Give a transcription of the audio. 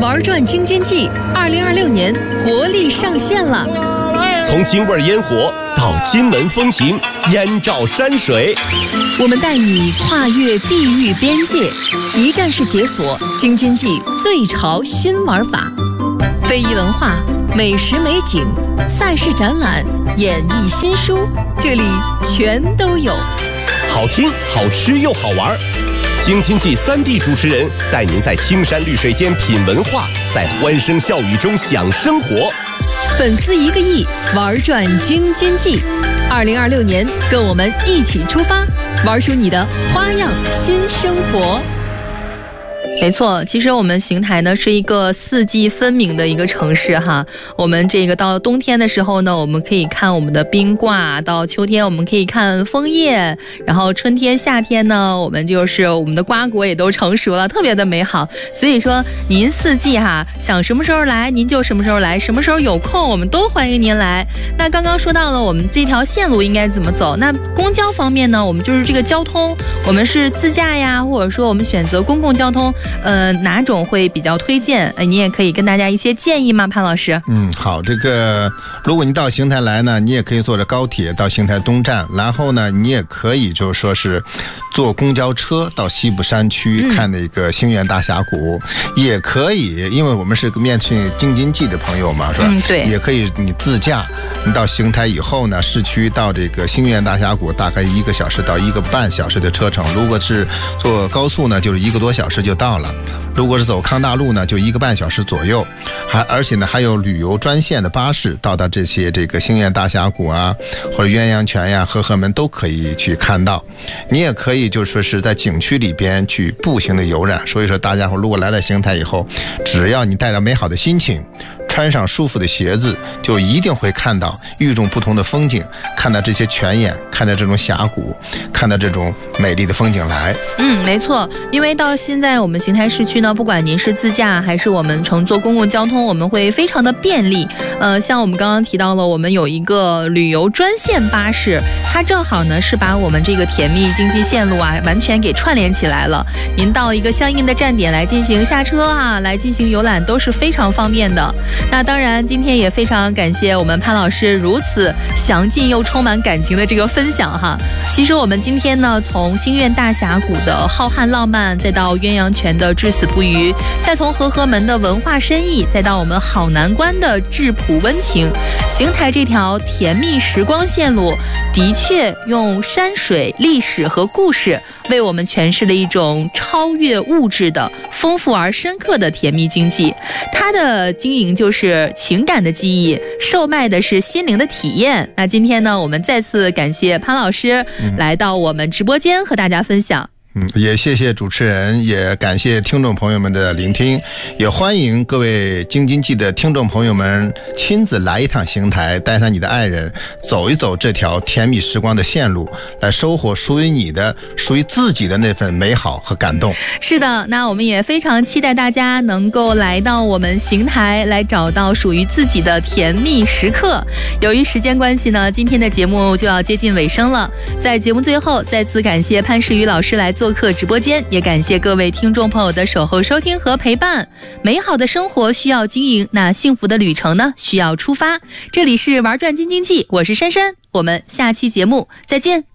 玩转京津冀2026年活力上线了， 从京味烟火到金门风情，燕赵山水， 我们带你跨越地域边界，一站式解锁京津冀最潮新玩法，非遗文化、美食美景、赛事展览、演艺新书，这里全都有。 好听、好吃又好玩。京津冀3D 主持人带您在青山绿水间品文化，在欢声笑语中享生活。 粉丝1个亿，玩转京津冀。2026年，跟我们一起出发，玩出你的花样新生活。 没错，其实我们邢台呢是一个4季分明的一个城市哈。我们这个到冬天的时候呢，我们可以看我们的冰挂；到秋天我们可以看枫叶，然后春天、夏天呢，我们的瓜果也都成熟了，特别的美好。所以说，您4季哈，想什么时候来您就什么时候来，什么时候有空我们都欢迎您来。那刚刚说到了我们这条线路应该怎么走，那公交方面呢，我们就是这个交通，我们是自驾呀，或者说我们选择公共交通。哪种会比较推荐？你也可以跟大家一些建议吗，潘老师？ 好，这个如果你到邢台来呢，你也可以坐着高铁到邢台东站，然后呢，你也可以就是说是坐公交车到西部山区看那个星愿大峡谷，也可以，因为我们是面去京津冀的朋友嘛，是吧？ 对， 也可以你自驾，你到邢台以后呢，市区到这个星愿大峡谷大概1个小时到1个半小时的车程，如果是坐高速呢，就是1个多小时就到了。如果是走康大路呢，就1个半小时左右，而且呢还有旅游专线的巴士到达这个星愿大峡谷啊，或者鸳鸯泉呀、和合门都可以去看到。你也可以就说是在景区里边去步行的游览。所以说大家伙如果来到邢台以后，只要你带着美好的心情，穿上舒服的鞋子，就一定会看到与众不同的风景，看到这些泉眼，看到这种峡谷，看到这种美丽的风景来。 没错，因为到现在我们邢台市区呢，不管您是自驾还是我们乘坐公共交通，我们会非常的便利。像我们刚刚提到了，我们有一个旅游专线巴士，它正好呢是把我们这个甜蜜经济线路啊完全给串联起来了。您到一个相应的站点来进行下车啊，来进行游览都是非常方便的。那当然，今天也非常感谢我们潘老师如此详尽又充满感情的这个分享哈。其实我们今天呢，从星愿大峡谷的浩瀚浪漫，再到鸳鸯泉的至死不渝，再从和合门的文化深意，再到我们好南关的质朴温情，邢台这条甜蜜时光线路，的确用山水、历史和故事为我们诠释了一种超越物质的丰富而深刻的甜蜜经济。它的经营就是情感的记忆，售卖的是心灵的体验。那今天呢，我们再次感谢潘老师来到我们直播间和大家分享。 也谢谢主持人，也感谢听众朋友们的聆听，也欢迎各位京津冀的听众朋友们亲自来一趟邢台，带上你的爱人，走一走这条甜蜜时光的线路，来收获属于自己的那份美好和感动。 是的，那我们也非常期待大家能够来到我们邢台，来找到属于自己的甜蜜时刻。由于时间关系呢，今天的节目就要接近尾声了。在节目最后，再次感谢潘世宇老师来做客直播间，也感谢各位听众朋友的守候收听和陪伴。美好的生活需要经营，那幸福的旅程呢，需要出发。这里是玩转京津冀，我是珊珊，我们下期节目再见。